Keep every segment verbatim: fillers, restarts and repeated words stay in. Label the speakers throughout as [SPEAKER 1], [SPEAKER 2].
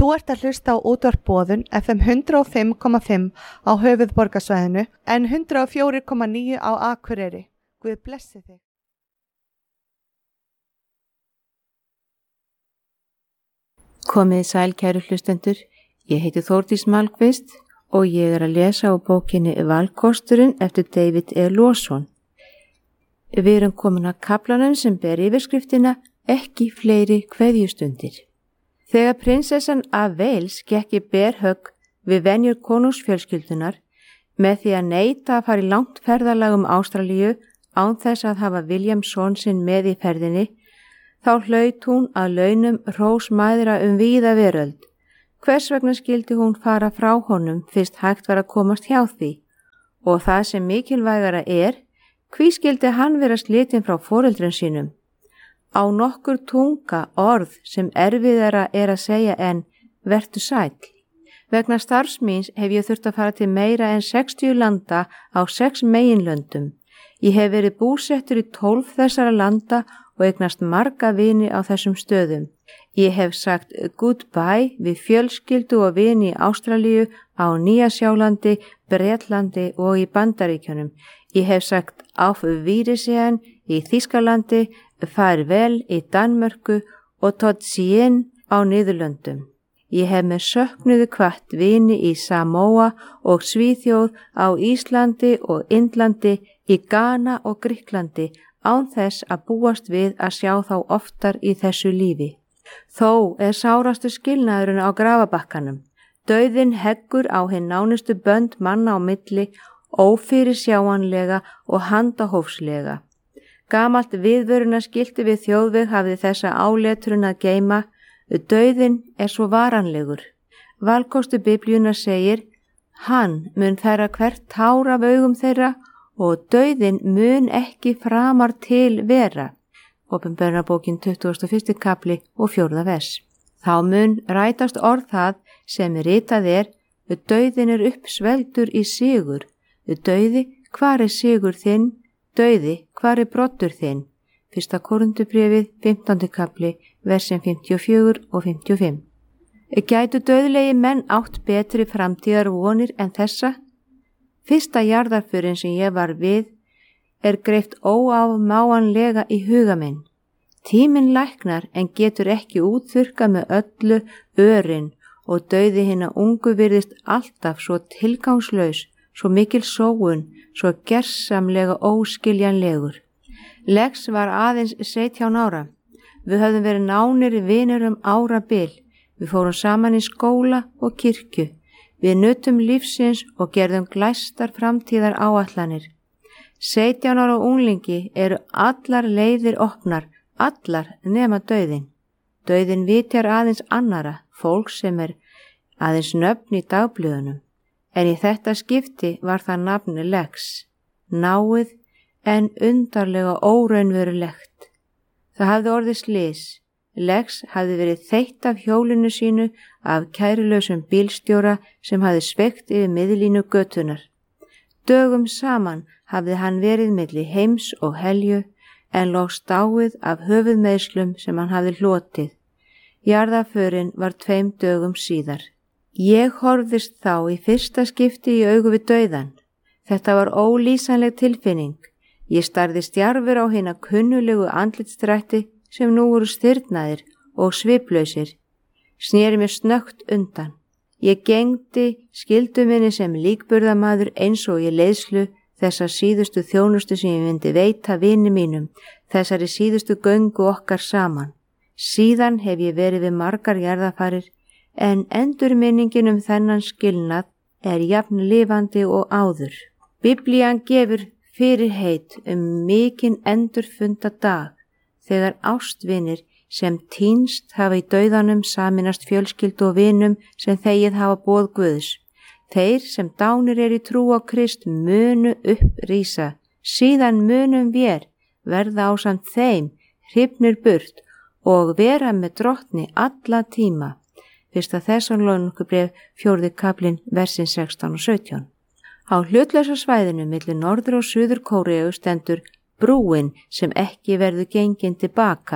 [SPEAKER 1] Þú ert að hlusta á útvarp Boðun F M hundrað og fimm komma fimm á höfuðborgarsvæðinu en hundrað og fjögur komma níu á Akureyri. Guð blessi þig.
[SPEAKER 2] Komið sæl kæru hlustendur, ég heiti Þórdís Malmqvist og ég er að lesa á bókinni Valkosturinn eftir David E. Lawson. Við erum komin að kaflanum sem ber yfirskriftina Ekki fleiri kveðjustundir. Þegar prinsessan af Wales gekk í berhögg við venjur konungsfjölskyldunar með því að neita að fara í langt ferðalag um Ástralíu án þess að hafa William son sinn með í ferðinni, þá hlaut hún að launum hrós mæðra um víða veröld. Hvers vegna skildi hún fara frá honum fyrst hægt var að komast hjá því? Og það sem mikilvægara er, hví skildi hann vera slitinn frá foreldrum sínum? Á nokkur tunga orð sem erfiðara er að segja en vertu sæll. Vegna starfs míns hef ég þurft að fara til meira en sextíu landa á sex meginlöndum. Ég hef verið búsettur í tólf þessara landa og eignast marga vini á þessum stöðum. Ég hef sagt goodbye við fjölskyldu og vini í Ástralíu, á Nýja-Sjálandi, Bretlandi og í Bandaríkjunum. Ég hef sagt auf Wiedersehen í Þýskalandi, farvel í Danmörku og Totsien á Niðurlöndum. Ég hef með söknuðu hvatt vini í Samoa og Svíþjóð, á Íslandi og Indlandi, í Ghana og Grikklandi án þess að búast við að sjá þá oftar í þessu lífi. Þó er sárastu skilnaðurinn á grafabakkanum. Dauðinn heggur á hinn nánustu bönd manna á milli, ófyrirsjáanlega og handahófslega. Gamalt viðvörunarskilti við þjóðveg hafði þessa áletrun að geyma, dauðinn er svo varanlegur. Valkostur Biblíunnar segir, hann mun þæra hvert tár af augum þeirra og dauðinn mun ekki framar til vera. Opinberunarbókin tuttugasta og fyrsti kapli og fjórða vers. Þá mun rætast orð það sem ritað er, dauðinn er uppsvelgdur í sigur. Dauði, hvar er sigur þinn? Dauði, hvar er broddur þinn? Fyrsta Korinthubréfið, fimmtándi kapli, versin fimmtíu og fjögur og fimmtíu og fimm. Gætu dauðlegi menn átt betri framtíðar vonir en þessa? Fyrsta jarðarförin sem ég var við er greift óafmáanlega í huga minn. Tíminn læknar en getur ekki útþurka með öllu örin og dauði hinna ungu virðist alltaf svo tilgangslaus, svo mikil sóun, svo gersamlega óskiljanlegur. Lex var aðeins sautján ára. Við höfðum verið nánir vinir um árabil. Við fórum saman í skóla og kirkju. Við nutum lífsins og gerðum glæstar framtíðar áætlanir. sautján ára unglingi eru allar leiðir opnar, allar nema dauðin. Dauðin vitjar aðeins annara, fólk sem er aðeins nöfn í dagblöðunum. En í þetta skipti var það nafni Lex, náið en undarlega óraunverulegt. Það hafði orðið slys. Lex hafði verið þeytt af hjólinu sínu af kærulausum bílstjóra sem hafði sveikt yfir miðlínu götunar. Dögum saman hafði hann verið milli heims og helju en loks dáið af höfuðmeiðslum sem hann hafði hlotið. Jarðarförin var tveim dögum síðar. Ég horfðist þá í fyrsta skipti í augu við dauðan. Þetta var ólýsanleg tilfinning. Ég starði stjarfur á hina kunnulegu andlitsdrætti sem nú voru stirðnaðir og sviplausir. Sneri mér snöggt undan. Ég gengdi skyldu minni sem líkburðamaður eins og ég leiðslu þessa síðustu þjónustu sem ég myndi veita vini mínum, þessari síðustu göngu okkar saman. Síðan hef ég verið við margar jarðarfarir, en endurminningin um þennan skilnað er jafn lifandi og áður. Biblían gefur fyrirheit um mikinn endurfunda dag, þegar ástvinir sem týnst hafa í dauðanum saminast fjölskyldu og vinum sem þegið hafa boð Guðs. Þeir sem dánir er í trú á Krist munu upprísa, síðan munum vér verða ásamt þeim hrifnir burt og vera með drottni alla tíma. Fyrsta Þessalóníkubréf fjórði kaplinn versin sextán og sautján. Á hlutlausa svæðinu milli Norður- og Suður Kóreu stendur brúin sem ekki verður gengin tilbaka.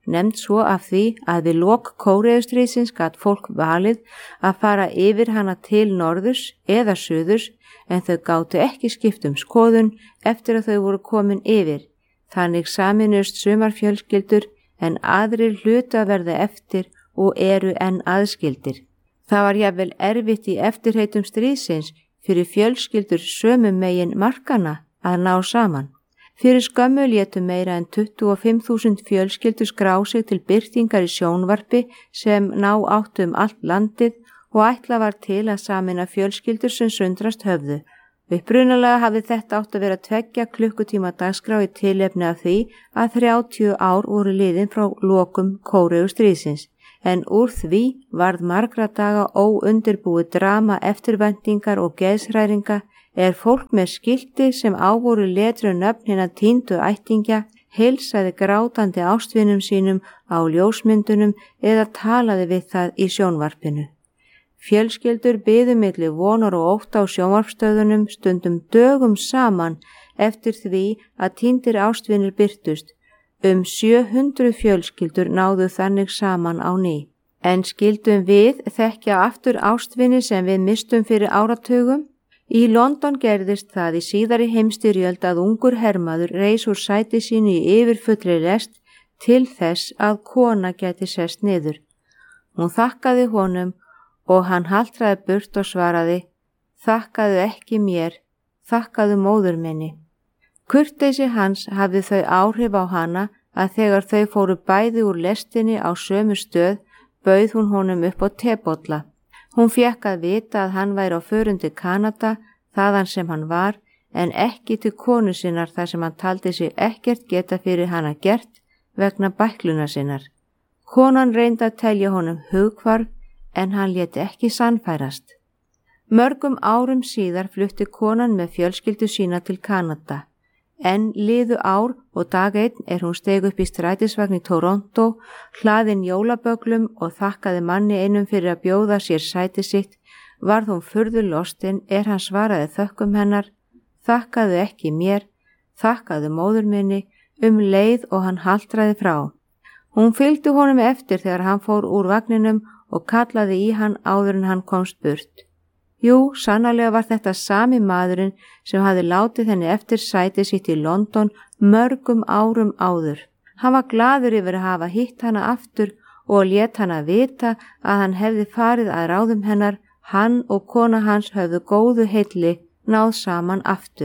[SPEAKER 2] nefnd svo af því að við lok Kóreustríðsins gat fólk valið að fara yfir hana til norðurs eða suðurs en þau gátu ekki skipt um skoðun eftir að þau voru komin yfir. Þannig saminust sumar fjölskyldur en aðrir hluta verða eftir og eru enn aðskildir. Það var jafnvel erfitt í eftirheitum stríðsins fyrir fjölskyldur sömu megin markana að ná saman. Fyrir skömmu létu meira en tuttugu og fimm þúsund fjölskyldur skrá sig til birtingar í sjónvarpi sem ná áttu um allt landið og ætla var til að sameina fjölskyldur sem sundrast höfðu. Upprunalega hafði þetta átt að vera tveggja klukkutíma dagskrá í tilefni af því að þrjátíu ár voru liðin frá lokum Kóreustríðsins, en úr því varð margra daga óundirbúið drama eftirvæntingar og geðshræringa er fólk með skilti sem ávoru letru nöfn hinna týndu ættingja heilsaði grátandi ástvinum sínum á ljósmyndunum eða talaði við það í sjónvarpinu. Fjölskyldur biðu milli vonar og ótta á sjónvarpstöðunum stundum dögum saman eftir því að týndir ástvinir birtust. Um sjö hundruð fjölskyldur náðu þannig saman á ný. En skildum við þekkja aftur ástvini sem við mistum fyrir áratugum? Í London gerðist það í síðari heimstyrjöld að ungur hermaður reis úr sæti sínu í yfirfullri lest til þess að kona gæti sest niður. Hún þakkaði honum og hann haltraði burt og svaraði: "Þakkaðu ekki mér, þakkaðu móður minni." Kurteisi hans hafði þau áhrif á hana að þegar þau fóru bæði úr lestinni á sömu stöð bauð hún honum upp á tebolla. Hún fékk að vita að hann væri á förum til Kanada, þaðan sem hann var, en ekki til konu sinnar þar sem hann taldi sig ekkert geta fyrir hana gert vegna bækluna sinnar. Konan reyndi að telja honum hughvarf en hann lét ekki sannfærast. Mörgum árum síðar flutti konan með fjölskyldu sína til Kanada. En liðu ár og dag einn er hún steig upp í strætisvagn í Toronto, hlaðin jólaböglum og þakkaði manni einum fyrir að bjóða sér sæti sitt, varð hún furðu lostin er hann svaraði þökkum hennar: "Þakkaðu ekki mér, þakkaðu móður minni", um leið og hann haltraði frá. Hún fylgdi honum eftir þegar hann fór úr vagninum og kallaði í hann áður en hann komst burt. Jú, sannarlega var þetta sami maðurinn sem hafði látið henni eftir sæti sitt í London mörgum árum áður. Hann var glaður yfir að hafa hitt hana aftur og lét hana vita að hann hefði farið að ráðum hennar, hann og kona hans höfðu góðu heilli náð saman aftur.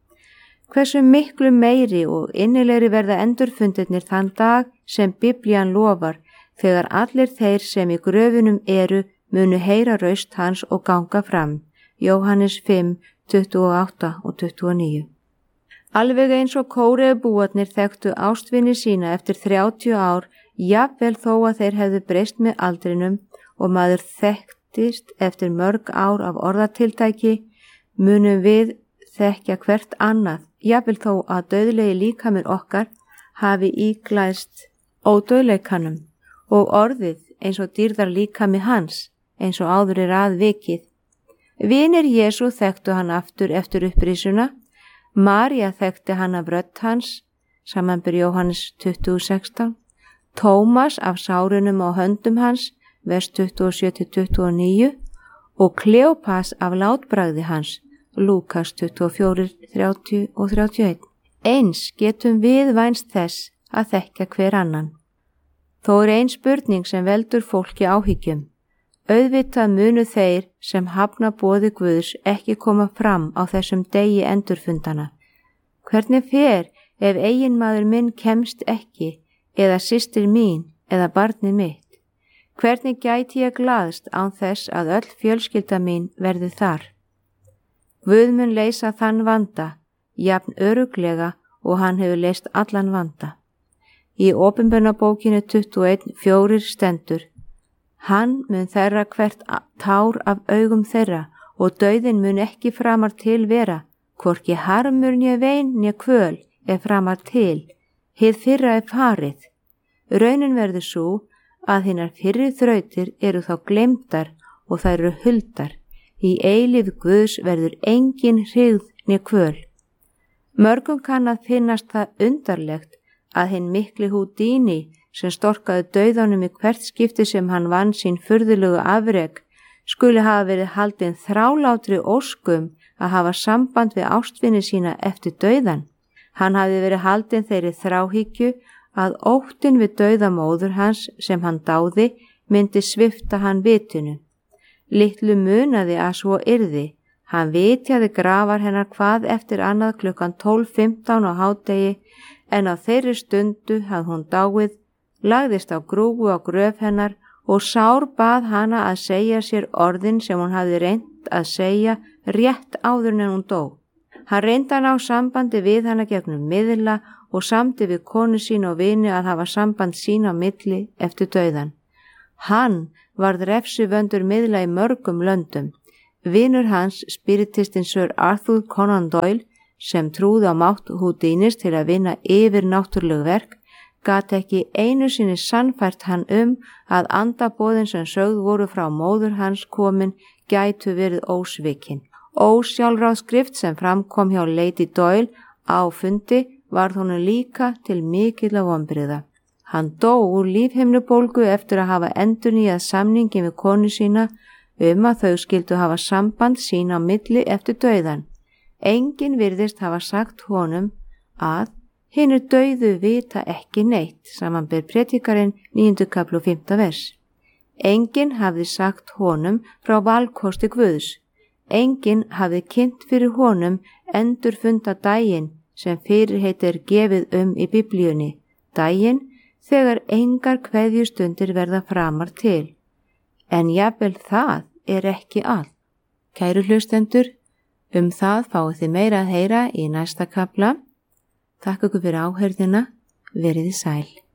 [SPEAKER 2] Hversu miklu meiri og innilegri verða endurfundirnir þann dag sem Biblían lofar, þegar allir þeir sem í gröfunum eru munu heyra raust hans og ganga fram. Jóhannes fimm, tuttugu og átta og tuttugu og níu. Alveg eins og Kóreubúarnir þekktu ástvini sína eftir þrjátíu ár, jafnvel þó að þeir hefðu breyst með aldrinum og maður þekktist eftir mörg ár af orðatiltæki, munum við þekkja hvert annað, jafnvel þó að dauðlegi líkamir okkar hafi íglæst ódauðleikanum og orðið eins og dýrðar líkami hans, eins og áður er aðvikið. Vinir Jesú þekktu hann aftur eftir upprisuna, María þekkti hann af rödd hans, samanber Jóhannes tuttugu sextán, Tómas af sárunum á höndum hans, vers tuttugu og sjö til tuttugu og níu, og Kleopas af látbragði hans, Lúkas tuttugu og fjögur, þrjátíu og þrjátíu og eitt. Eins getum við vænst þess að þekkja hver annan. Þó er ein spurning sem veldur fólki áhyggjum. Auðvitað munu þeir sem hafna boði Guðs ekki koma fram á þessum degi endurfundana. Hvernig fer ef eiginmaður minn kemst ekki, eða systir mín, eða barnið mitt? Hvernig gæti ég glaðst án þess að öll fjölskylda mín verði þar? Guð mun leysa þann vanda, jafn öruglega og hann hefur leyst allan vanda. Í Opinberunarbókinni tuttugu og einn fjórir stendur: Hann mun þerra hvert tár af augum þeirra og dauðinn mun ekki framar til vera, hvorki harmur né vein né kvöl er framar til, hið fyrra er farið. Raunin verður svo að hinnar fyrri þrautir eru þá gleymdar og þær eru huldar. Í eilíf Guðs verður engin hryggð né kvöl. Mörgum kann að finnast það undarlegt að hinn mikli Húdíni sem storkaði dauðanum í hvert skipti sem hann vann sín furðulegu afrek, skuli hafa verið haldin þrálátri óskum að hafa samband við ástvinni sína eftir dauðan. Hann hafði verið haldin þeirri þráhyggju að óttin við dauða móður hans sem hann dáði myndi svipta hann vitinu. Litlu munaði að svo yrði. Hann vitjaði grafar hennar hvað eftir annað klukkan tólf fimmtán á hádegi, en á þeirri stundu hafði hún dáið, lagðist á grúfu á gröf hennar og sár bað hana að segja sér orðin sem hún hafði reynt að segja rétt áður en hún dó. Hann reyndi að ná sambandi við hana gegnum miðla og samdi við konu sín og vini að hafa samband sín á milli eftir dauðan. Hann varð refsivöndur miðla í mörgum löndum. Vinur hans, spiritistinn Sir Arthur Conan Doyle, sem trúði á mátt Houdinis til að vinna yfir náttúrleg verk, gat ekki einu sinni sannfært hann um að andaboðin sem sögð voru frá móður hans komin gætu verið ósvikin. Ósjálfráð skrift sem framkom hjá Lady Doyle á fundi varð honum líka til mikilla vonbrigða. Hann dó úr lífhimnubólgu eftir að hafa endurnýjað samningin við konu sína um að þau skildu hafa samband sín á milli eftir dauðan. Enginn virðist hafa sagt honum að hinir dauðu vita ekki neitt, samanber predikarinn níundi kafli og fimmta vers. Enginn hafði sagt honum frá valkosti Guðs. Enginn hafði kynnt fyrir honum endurfunda daginn sem fyrirheit er gefið um í biblíunni, daginn þegar engar kveðjustundir verða framar til. En jafnvel það er ekki allt. Kæru hlustendur, um það fáið þið meira að heyra í næsta kafla. Þakka ykkur fyrir áheyrnina, verið þið sæl.